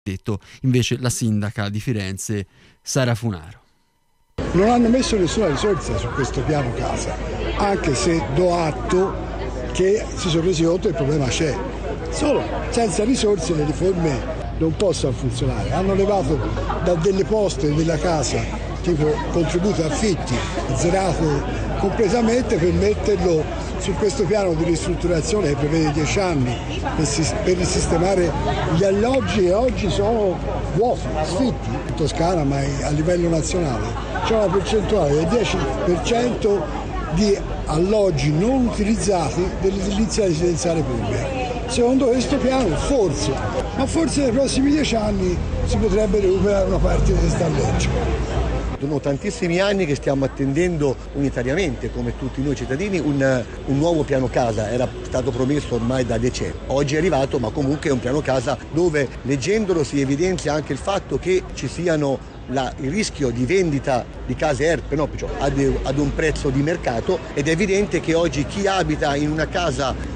detto invece la sindaca di Firenze Sara Funaro. Non hanno messo nessuna risorsa su questo piano casa, anche se do atto che si sono resi conto che il problema c'è. Solo senza risorse le riforme non possono funzionare. Hanno levato da delle poste della casa, tipo contributo affitti, zerato completamente per metterlo su questo piano di ristrutturazione che prevede 10 anni per risistemare gli alloggi che oggi sono vuoti, sfitti in Toscana, ma a livello nazionale. C'è una percentuale del 10% di alloggi non utilizzati dell'edilizia residenziale pubblica. Secondo questo piano forse nei prossimi 10 anni si potrebbe recuperare una parte di questi alloggi. Sono tantissimi anni che stiamo attendendo unitariamente, come tutti noi cittadini, un nuovo piano casa. Era stato promesso ormai da decenni. Oggi è arrivato, ma comunque è un piano casa dove, leggendolo, si evidenzia anche il fatto che ci siano il rischio di vendita di case ERP ad un prezzo di mercato, ed è evidente che oggi chi abita in una casa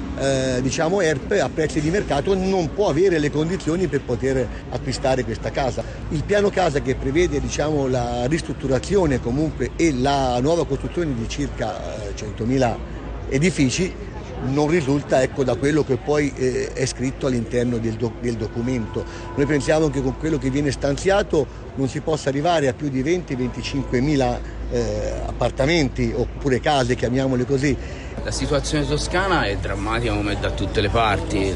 ERP a prezzi di mercato non può avere le condizioni per poter acquistare questa casa. Il piano casa, che prevede la ristrutturazione comunque e la nuova costruzione di circa 100.000 edifici, non risulta da quello che poi è scritto all'interno del documento. Noi pensiamo che con quello che viene stanziato non si possa arrivare a più di 20-25.000 appartamenti oppure case, chiamiamole così. La situazione toscana è drammatica come da tutte le parti,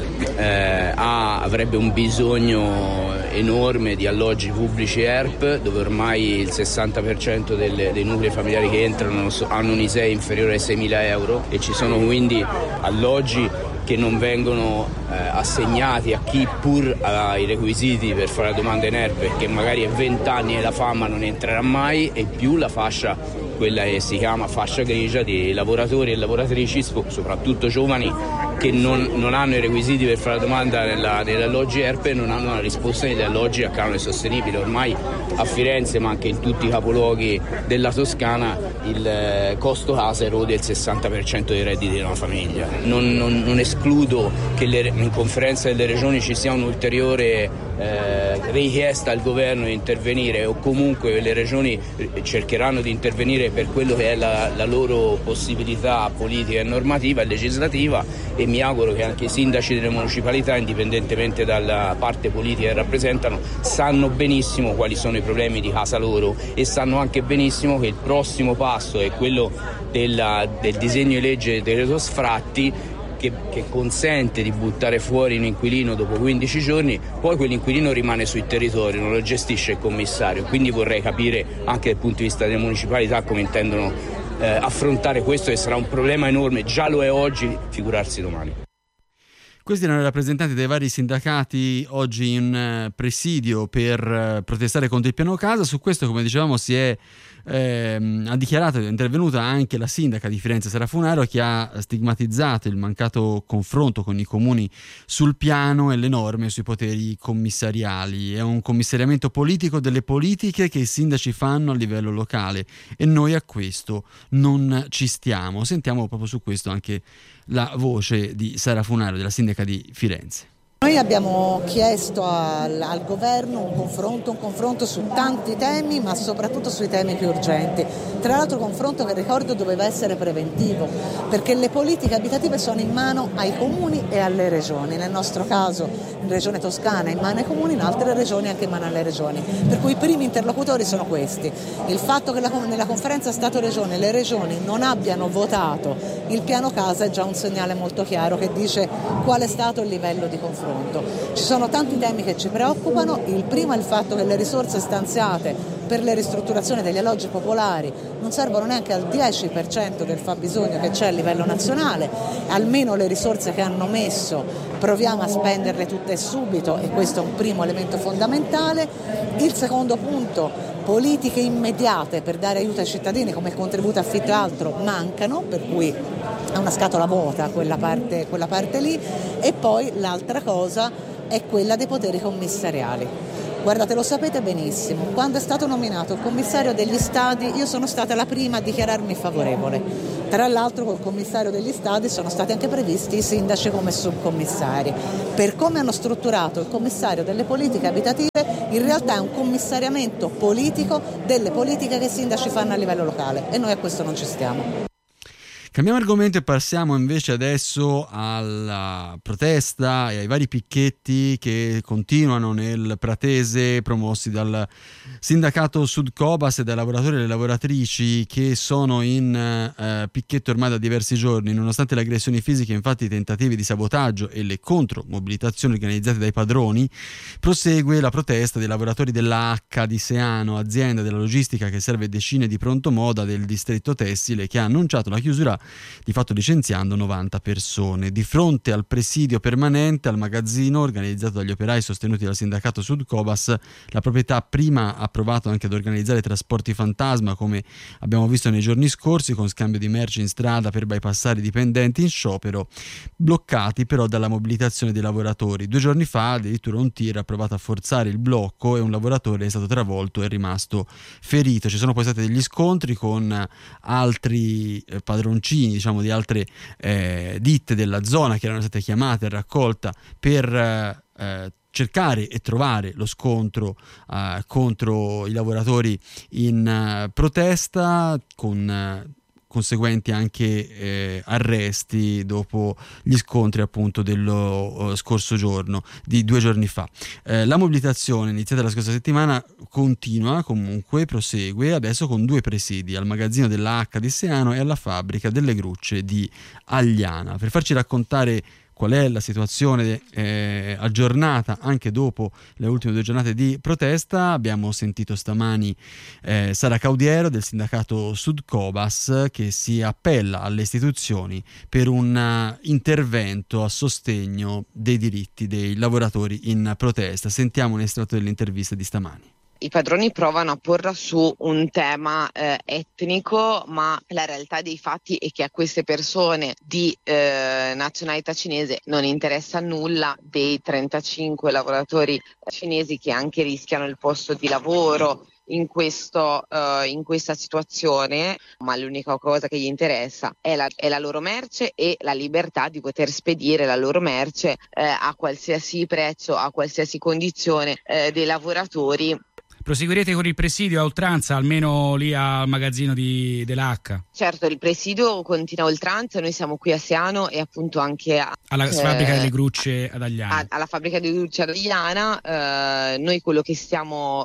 avrebbe un bisogno enorme di alloggi pubblici ERP, dove ormai il 60% dei nuclei familiari che entrano hanno un ISEE inferiore ai 6.000 euro, e ci sono quindi alloggi che non vengono assegnati a chi pur ha i requisiti per fare la domanda in ERP, perché magari è 20 anni e la fa ma non entrerà mai, e più la fascia, quella che si chiama fascia grigia, di lavoratori e lavoratrici, soprattutto giovani, che non hanno i requisiti per fare la domanda negli alloggi ERP e non hanno la risposta negli alloggi a canone sostenibile. Ormai a Firenze, ma anche in tutti i capoluoghi della Toscana, il costo casa erode il 60% dei redditi di una famiglia. Non escludo che in conferenza delle regioni ci sia un'ulteriore richiesta al governo di intervenire, o comunque le regioni cercheranno di intervenire per quello che è la loro possibilità politica e normativa e legislativa, e mi auguro che anche i sindaci delle municipalità, indipendentemente dalla parte politica che rappresentano, sanno benissimo quali sono i problemi di casa loro, e sanno anche benissimo che il prossimo passo è quello del disegno di legge del decreto sfratti, che consente di buttare fuori un inquilino dopo 15 giorni, poi quell'inquilino rimane sui territori, non lo gestisce il commissario. Quindi vorrei capire anche dal punto di vista delle municipalità come intendono affrontare questo, che sarà un problema enorme, già lo è oggi, figurarsi domani. Questi erano i rappresentanti dei vari sindacati oggi in presidio per protestare contro il piano casa. Su questo, come dicevamo, ha dichiarato, è intervenuta anche la sindaca di Firenze Sara Funaro, che ha stigmatizzato il mancato confronto con i comuni sul piano e le norme sui poteri commissariali. È un commissariamento politico delle politiche che i sindaci fanno a livello locale, e noi a questo non ci stiamo. Sentiamo proprio su questo anche la voce di Sara Funaro, della sindaca di Firenze. Noi abbiamo chiesto al governo un confronto su tanti temi, ma soprattutto sui temi più urgenti. Tra l'altro confronto che, ricordo, doveva essere preventivo, perché le politiche abitative sono in mano ai comuni e alle regioni. Nel nostro caso in Regione Toscana in mano ai comuni, in altre regioni anche in mano alle regioni. Per cui i primi interlocutori sono questi. Il fatto che nella conferenza Stato-Regione le regioni non abbiano votato il piano casa è già un segnale molto chiaro che dice qual è stato il livello di confronto. Ci sono tanti temi che ci preoccupano. Il primo è il fatto che le risorse stanziate per le ristrutturazioni degli alloggi popolari non servono neanche al 10% del fabbisogno che c'è a livello nazionale. Almeno le risorse che hanno messo proviamo a spenderle tutte subito, e questo è un primo elemento fondamentale. Il secondo punto: politiche immediate per dare aiuto ai cittadini come il contributo affitto e altro mancano, per cui è una scatola vuota quella parte lì. E poi l'altra cosa è quella dei poteri commissariali. Guardate, lo sapete benissimo, quando è stato nominato il commissario degli stadi io sono stata la prima a dichiararmi favorevole. Tra l'altro col commissario degli stadi sono stati anche previsti i sindaci come subcommissari. Per come hanno strutturato il commissario delle politiche abitative, in realtà è un commissariamento politico delle politiche che i sindaci fanno a livello locale e noi a questo non ci stiamo. Cambiamo argomento e passiamo invece adesso alla protesta e ai vari picchetti che continuano nel Pratese, promossi dal sindacato Sudcobas e dai lavoratori e le lavoratrici che sono in picchetto ormai da diversi giorni. Nonostante le aggressioni fisiche, infatti, i tentativi di sabotaggio e le contromobilitazioni organizzate dai padroni, prosegue la protesta dei lavoratori della H di Seano, azienda della logistica che serve decine di prontomoda del distretto tessile, che ha annunciato la chiusura di fatto licenziando 90 persone. Di fronte al presidio permanente al magazzino organizzato dagli operai sostenuti dal sindacato Sudcobas, la proprietà prima ha provato anche ad organizzare trasporti fantasma, come abbiamo visto nei giorni scorsi, con scambio di merci in strada per bypassare i dipendenti in sciopero, bloccati però dalla mobilitazione dei lavoratori. 2 giorni fa addirittura un tir ha provato a forzare il blocco e un lavoratore è stato travolto e è rimasto ferito. Ci sono poi stati degli scontri con altri padroncini, diciamo, di altre ditte della zona che erano state chiamate a raccolta per cercare e trovare lo scontro contro i lavoratori in protesta, con conseguenti anche arresti dopo gli scontri appunto dello scorso giorno, di 2 giorni fa. La mobilitazione iniziata la scorsa settimana continua, comunque prosegue adesso con 2 presidi, al magazzino della H di Seano e alla fabbrica delle Grucce di Agliana. Per farci raccontare qual è la situazione aggiornata anche dopo le ultime 2 giornate di protesta, abbiamo sentito stamani Sara Caudiero del sindacato Sudcobas, che si appella alle istituzioni per un intervento a sostegno dei diritti dei lavoratori in protesta. Sentiamo un estratto dell'intervista di stamani. I padroni provano a porla su un tema etnico, ma la realtà dei fatti è che a queste persone di nazionalità cinese non interessa nulla dei 35 lavoratori cinesi che anche rischiano il posto di lavoro in questa situazione, ma l'unica cosa che gli interessa è la loro merce e la libertà di poter spedire la loro merce a qualsiasi prezzo, a qualsiasi condizione dei lavoratori. Proseguirete con il presidio a oltranza, almeno lì al magazzino dell'H? Certo, il presidio continua a oltranza, noi siamo qui a Seano e appunto anche alla fabbrica delle Grucce ad Agliana. Alla fabbrica delle Grucce ad Agliana. Noi quello che stiamo,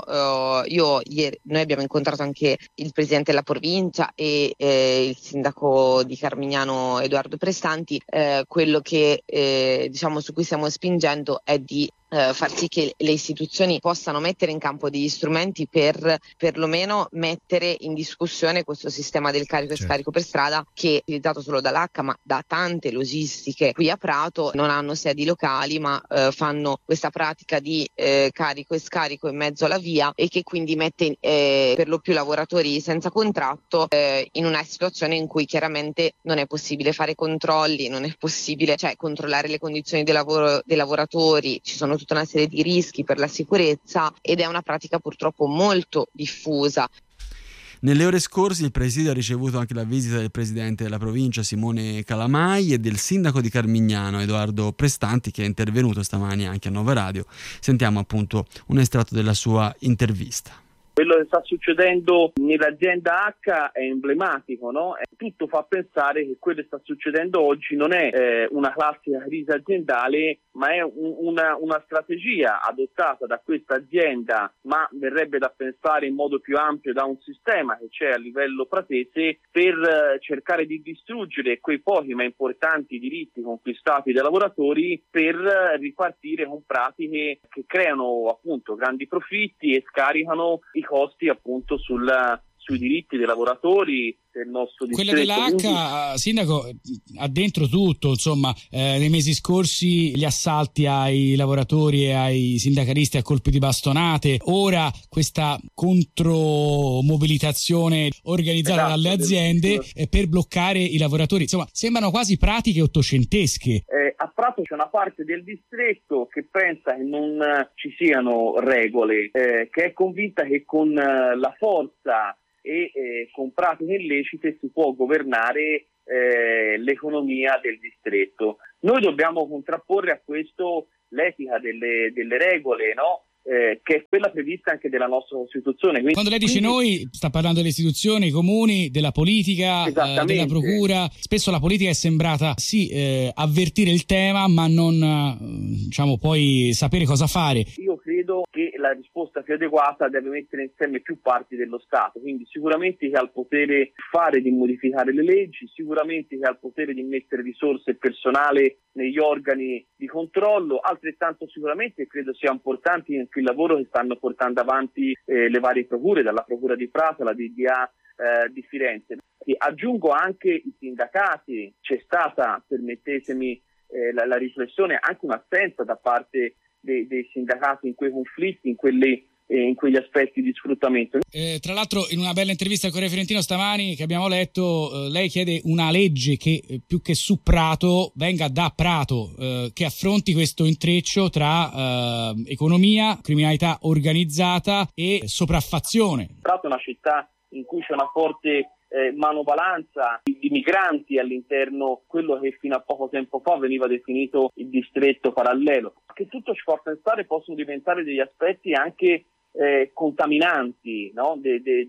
noi abbiamo incontrato anche il presidente della provincia e il sindaco di Carmignano Edoardo Prestanti. Quello che diciamo su cui stiamo spingendo è di far sì che le istituzioni possano mettere in campo degli strumenti per perlomeno mettere in discussione questo sistema del carico e scarico per strada, che è utilizzato solo dall'H ma da tante logistiche qui a Prato. Non hanno sedi locali ma fanno questa pratica di carico e scarico in mezzo alla via, e che quindi mette per lo più lavoratori senza contratto in una situazione in cui chiaramente non è possibile fare controlli, non è possibile controllare le condizioni di lavoro dei lavoratori, ci sono tutta una serie di rischi per la sicurezza ed è una pratica purtroppo molto diffusa. Nelle ore scorse il presidio ha ricevuto anche la visita del presidente della provincia Simone Calamai e del sindaco di Carmignano Edoardo Prestanti, che è intervenuto stamani anche a Nova Radio. Sentiamo appunto un estratto della sua intervista. Quello che sta succedendo nell'azienda H è emblematico, no? Tutto fa pensare che quello che sta succedendo oggi non è una classica crisi aziendale, ma è una strategia adottata da questa azienda, ma verrebbe da pensare in modo più ampio da un sistema che c'è a livello pratese, per cercare di distruggere quei pochi ma importanti diritti conquistati dai lavoratori, per ripartire con pratiche che creano appunto grandi profitti e scaricano i costi appunto sui diritti dei lavoratori, del nostro distretto. Quella dell'H, Sindaco, ha dentro tutto, insomma, nei mesi scorsi gli assalti ai lavoratori e ai sindacalisti a colpi di bastonate, ora questa contromobilitazione organizzata dalle aziende per bloccare i lavoratori. Insomma, sembrano quasi pratiche ottocentesche. A Prato c'è una parte del distretto che pensa che non ci siano regole, che è convinta che con la forza e con pratiche illecite si può governare l'economia del distretto. Noi dobbiamo contrapporre a questo l'etica delle regole, no? Che è quella prevista anche della nostra Costituzione. Quando lei dice noi, sta parlando delle istituzioni, i comuni, della politica, della procura. Spesso la politica è sembrata avvertire il tema, ma non poi sapere cosa fare. Io credo che la risposta più adeguata deve mettere insieme più parti dello Stato, quindi sicuramente che ha il potere di modificare le leggi, sicuramente che ha il potere di mettere risorse e personale negli organi di controllo, altrettanto sicuramente credo sia importante anche il lavoro che stanno portando avanti le varie procure, dalla Procura di Prato alla DDA di Firenze. E aggiungo anche i sindacati, c'è stata, permettetemi la riflessione, anche un'assenza da parte dei sindacati in quei conflitti, in quegli aspetti di sfruttamento. Tra l'altro, in una bella intervista al Corriere Fiorentino stamani che abbiamo letto, lei chiede una legge che più che su Prato venga da Prato, che affronti questo intreccio tra economia, criminalità organizzata e sopraffazione. Prato è una città in cui c'è una forte manovalanza di migranti all'interno, quello che fino a poco tempo fa veniva definito il distretto parallelo, che tutto ci fa pensare possono diventare degli aspetti anche contaminanti, no?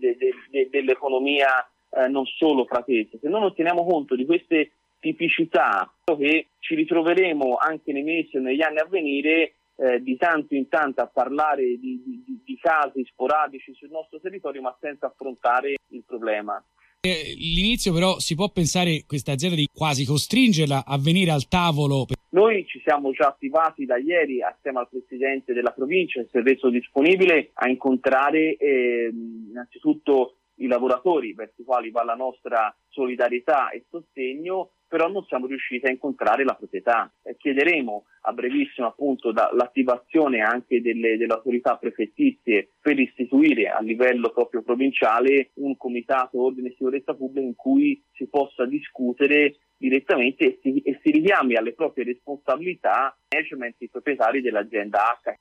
Dell'economia non solo pratese. Se non teniamo conto di queste tipicità, che ci ritroveremo anche nei mesi e negli anni a venire di tanto in tanto a parlare di casi sporadici sul nostro territorio, ma senza affrontare il problema. L'inizio però si può pensare questa azienda di quasi costringerla a venire al tavolo. Noi ci siamo già attivati da ieri assieme al presidente della provincia, che si è reso disponibile a incontrare innanzitutto i lavoratori, verso i quali va la nostra solidarietà e sostegno, però non siamo riusciti a incontrare la proprietà. Chiederemo a brevissimo appunto l'attivazione anche delle autorità prefettizie per istituire a livello proprio provinciale un comitato ordine e sicurezza pubblica in cui si possa discutere direttamente e si richiami alle proprie responsabilità management i proprietari dell'azienda H.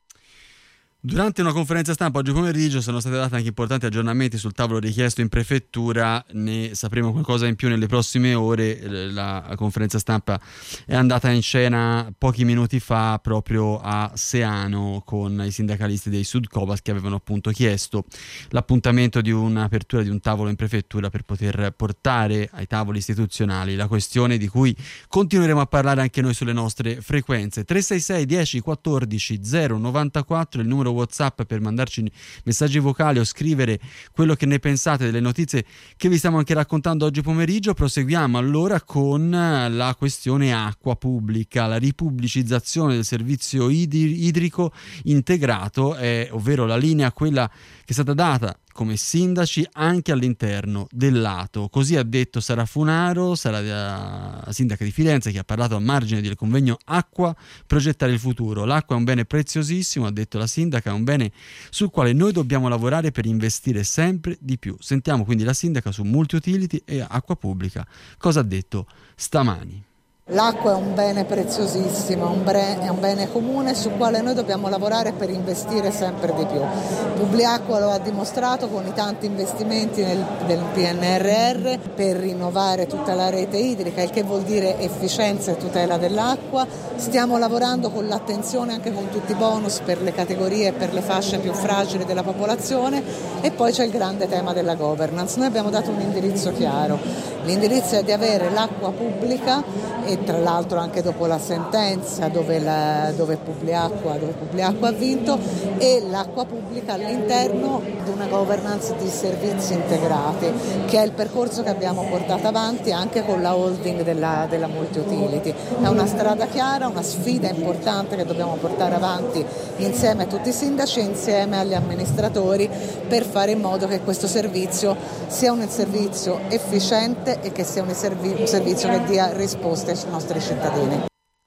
Durante una conferenza stampa oggi pomeriggio sono state date anche importanti aggiornamenti sul tavolo richiesto in prefettura, ne sapremo qualcosa in più nelle prossime ore. La conferenza stampa è andata in scena pochi minuti fa proprio a Seano con i sindacalisti dei Sudcobalt che avevano appunto chiesto l'appuntamento di un'apertura di un tavolo in prefettura per poter portare ai tavoli istituzionali la questione di cui continueremo a parlare anche noi sulle nostre frequenze. 366 10 14 094 il numero WhatsApp per mandarci messaggi vocali o scrivere quello che ne pensate delle notizie che vi stiamo anche raccontando oggi pomeriggio. Proseguiamo allora con la questione acqua pubblica, la ripubblicizzazione del servizio idrico integrato, ovvero la linea quella che è stata data come sindaci anche all'interno del Lato. Così ha detto Sara Funaro, sindaca di Firenze, che ha parlato a margine del convegno Acqua, progettare il futuro. L'acqua è un bene preziosissimo, ha detto la sindaca, è un bene sul quale noi dobbiamo lavorare per investire sempre di più. Sentiamo quindi la sindaca su multi-utility e acqua pubblica. Cosa ha detto stamani? L'acqua è un bene preziosissimo, è un bene comune sul quale noi dobbiamo lavorare per investire sempre di più. Publiacqua lo ha dimostrato con i tanti investimenti del PNRR per rinnovare tutta la rete idrica, il che vuol dire efficienza e tutela dell'acqua. Stiamo lavorando con l'attenzione anche con tutti i bonus per le categorie e per le fasce più fragili della popolazione, e poi c'è il grande tema della governance. Noi abbiamo dato un indirizzo chiaro. L'indirizzo è di avere l'acqua pubblica, e tra l'altro anche dopo la sentenza dove Publiacqua ha vinto, e l'acqua pubblica all'interno di una governance di servizi integrati, che è il percorso che abbiamo portato avanti anche con la holding della multi-utility. È una strada chiara, una sfida importante che dobbiamo portare avanti insieme a tutti i sindaci e insieme agli amministratori, per fare in modo che questo servizio sia un servizio efficiente e che sia un servizio che dia risposte ai nostri cittadini.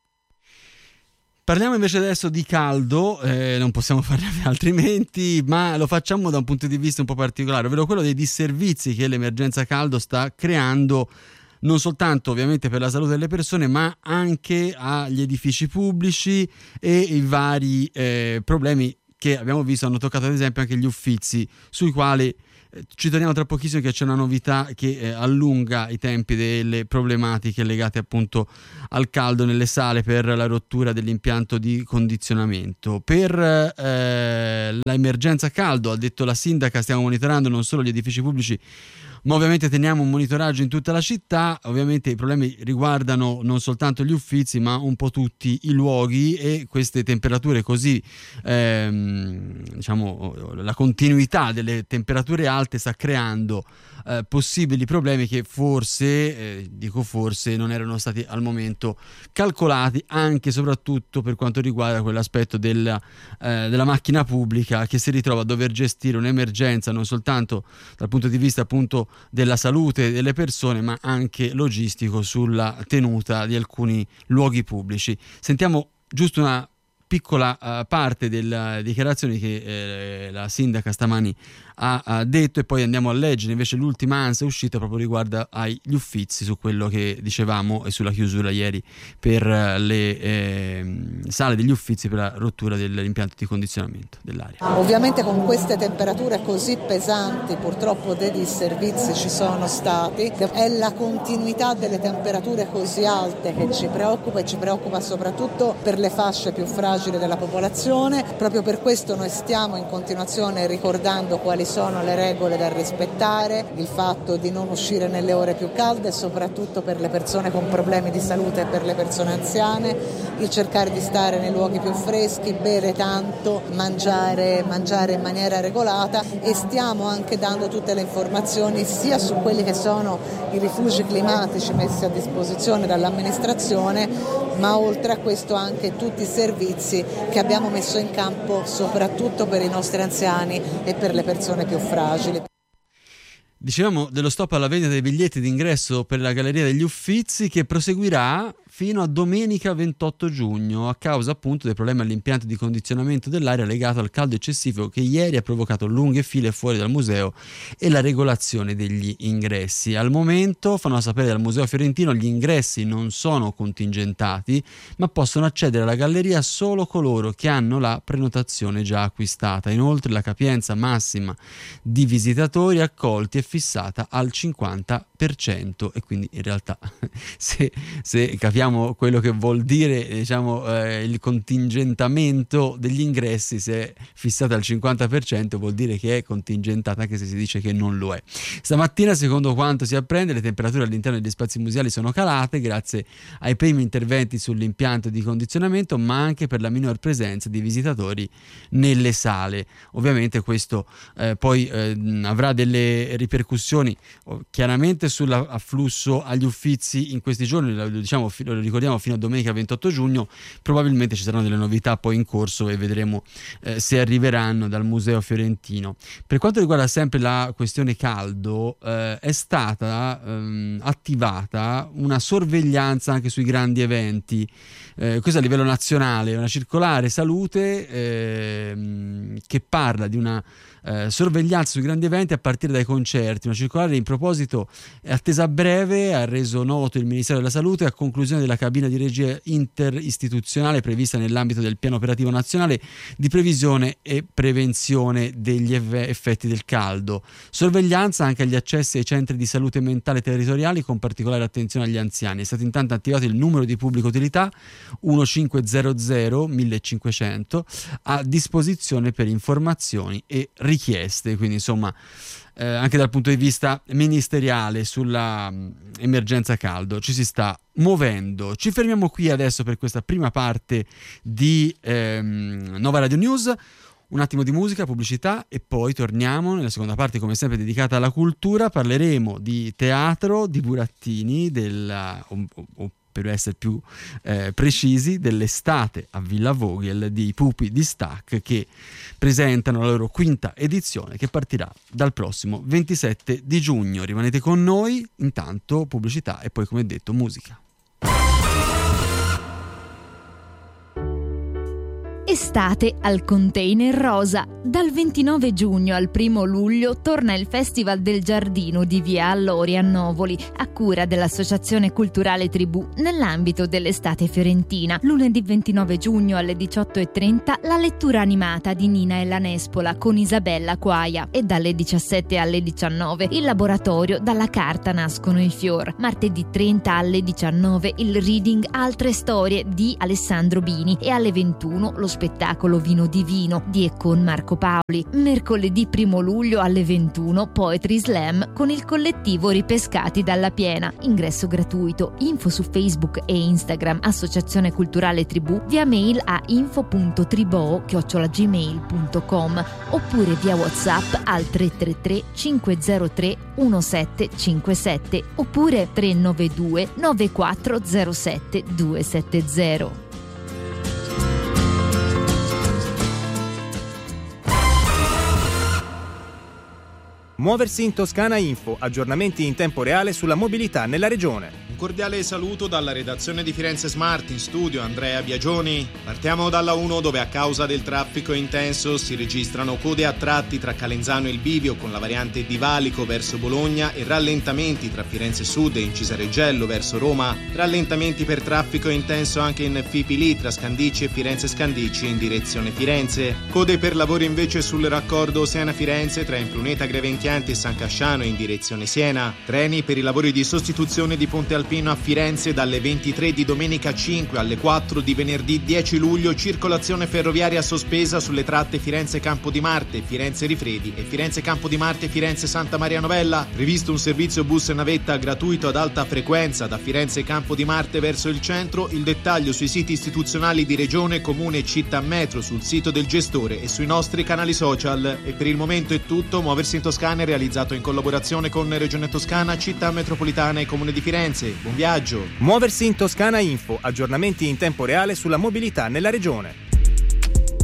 Parliamo invece adesso di caldo, non possiamo farne altrimenti, ma lo facciamo da un punto di vista un po' particolare, ovvero quello dei disservizi che l'emergenza caldo sta creando, non soltanto ovviamente per la salute delle persone, ma anche agli edifici pubblici, e i vari problemi che abbiamo visto hanno toccato ad esempio anche gli Uffizi, sui quali ci torniamo tra pochissimo, che c'è una novità che allunga i tempi delle problematiche legate appunto al caldo nelle sale per la rottura dell'impianto di condizionamento. Per l'emergenza caldo, ha detto la sindaca, stiamo monitorando non solo gli edifici pubblici, ma ovviamente teniamo un monitoraggio in tutta la città. Ovviamente i problemi riguardano non soltanto gli Uffizi, ma un po' tutti i luoghi, e queste temperature così, diciamo, la continuità delle temperature alte sta creando possibili problemi che forse, dico forse, non erano stati al momento calcolati, anche e soprattutto per quanto riguarda quell'aspetto della macchina pubblica, che si ritrova a dover gestire un'emergenza non soltanto dal punto di vista appunto della salute delle persone, ma anche logistico sulla tenuta di alcuni luoghi pubblici. Sentiamo giusto una piccola parte delle dichiarazioni che la sindaca stamani ha detto, e poi andiamo a leggere invece l'ultima ANSA uscita proprio riguarda agli Uffizi, su quello che dicevamo e sulla chiusura ieri per le sale degli Uffizi per la rottura dell'impianto di condizionamento dell'aria. Ovviamente con queste temperature così pesanti purtroppo dei disservizi ci sono stati, è la continuità delle temperature così alte che ci preoccupa, e ci preoccupa soprattutto per le fasce più fragili della popolazione. Proprio per questo noi stiamo in continuazione ricordando quali sono le regole da rispettare, il fatto di non uscire nelle ore più calde, soprattutto per le persone con problemi di salute e per le persone anziane, il cercare di stare nei luoghi più freschi, bere tanto, mangiare in maniera regolata, e stiamo anche dando tutte le informazioni sia su quelli che sono i rifugi climatici messi a disposizione dall'amministrazione, ma oltre a questo anche tutti i servizi che abbiamo messo in campo soprattutto per i nostri anziani e per le persone più fragili. Dicevamo dello stop alla vendita dei biglietti d'ingresso per la Galleria degli Uffizi, che proseguirà fino a domenica 28 giugno a causa appunto dei problemi all'impianto di condizionamento dell'aria legato al caldo eccessivo che ieri ha provocato lunghe file fuori dal museo e la regolazione degli ingressi. Al momento, fanno sapere dal Museo Fiorentino, gli ingressi non sono contingentati, ma possono accedere alla galleria solo coloro che hanno la prenotazione già acquistata. Inoltre la capienza massima di visitatori accolti è fissata al 50%, e quindi in realtà se capiamo quello che vuol dire, diciamo, il contingentamento degli ingressi, se è fissata al 50% vuol dire che è contingentata, anche se si dice che non lo è. Stamattina, secondo quanto si apprende, le temperature all'interno degli spazi museali sono calate grazie ai primi interventi sull'impianto di condizionamento, ma anche per la minor presenza di visitatori nelle sale. Ovviamente questo poi avrà delle ripercussioni chiaramente sull'afflusso agli Uffizi in questi giorni, lo ricordiamo fino a domenica 28 giugno. Probabilmente ci saranno delle novità poi in corso e vedremo se arriveranno dal Museo Fiorentino. Per quanto riguarda sempre la questione caldo, è stata attivata una sorveglianza anche sui grandi eventi, questo a livello nazionale, una circolare salute che parla di una sorveglianza sui grandi eventi a partire dai concerti. Una circolare in proposito è attesa a breve, ha reso noto il Ministero della Salute a conclusione della cabina di regia interistituzionale prevista nell'ambito del piano operativo nazionale di previsione e prevenzione degli effetti del caldo. Sorveglianza anche agli accessi ai centri di salute mentale territoriali, con particolare attenzione agli anziani. È stato intanto attivato il numero di pubblica utilità 1500 1500 a disposizione per informazioni e richieste, quindi insomma anche dal punto di vista ministeriale sulla emergenza caldo ci si sta muovendo. Ci fermiamo qui adesso per questa prima parte di Nova Radio News. Un attimo di musica, pubblicità e poi torniamo nella seconda parte, come sempre dedicata alla cultura. Parleremo di teatro, di burattini, o per essere più precisi, dell'estate a Villa Vogel di Pupi di Stac, che presentano la loro quinta edizione che partirà dal prossimo 27 di giugno. Rimanete con noi, intanto pubblicità e poi, come detto, musica. Estate al Container Rosa. Dal 29 giugno al 1 luglio torna il Festival del Giardino di Via Allori a Novoli, a cura dell'Associazione Culturale Tribù, nell'ambito dell'estate fiorentina. Lunedì 29 giugno alle 18:30 la lettura animata di Nina e la Nespola con Isabella Quaia, e dalle 17 alle 19 il laboratorio Dalla carta nascono i fior. Martedì 30 alle 19 il reading Altre storie di Alessandro Bini, e alle 21 lo spettacolo Vino di Vino di e con Marco Paoli. Mercoledì 1 luglio alle 21 Poetry Slam con il collettivo Ripescati dalla Piena. Ingresso gratuito. Info su Facebook e Instagram Associazione Culturale Tribù, via mail a info.triboo@gmail.com oppure via WhatsApp al 333 503 1757 oppure 392 9407 270. Muoversi in Toscana Info, aggiornamenti in tempo reale sulla mobilità nella regione. Un cordiale saluto dalla redazione di Firenze Smart, in studio Andrea Biagioni. Partiamo dalla 1, dove a causa del traffico intenso si registrano code a tratti tra Calenzano e il Bivio con la variante di Valico verso Bologna e rallentamenti tra Firenze Sud e Incisareggello verso Roma. Rallentamenti per traffico intenso anche in Fipili tra Scandicci e Firenze Scandicci in direzione Firenze. Code per lavori invece sul raccordo Siena-Firenze tra Impruneta Grevenchianti e San Casciano in direzione Siena. Treni per i lavori di sostituzione di Ponte Alpino a Firenze dalle 23 di domenica 5 alle 4 di venerdì 10 luglio. Circolazione ferroviaria sospesa sulle tratte Firenze Campo di Marte, Firenze Rifredi e Firenze Campo di Marte, Firenze Santa Maria Novella. Previsto un servizio bus navetta gratuito ad alta frequenza da Firenze Campo di Marte verso il centro. Il dettaglio sui siti istituzionali di Regione, Comune e Città Metro, sul sito del gestore e sui nostri canali social. E per il momento è tutto. Muoversi in Toscana è realizzato in collaborazione con Regione Toscana, Città Metropolitana e Comune di Firenze. Buon viaggio! Muoversi in Toscana Info, aggiornamenti in tempo reale sulla mobilità nella regione.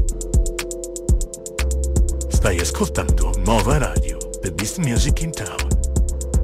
Stai ascoltando Nova Radio, the best music in town.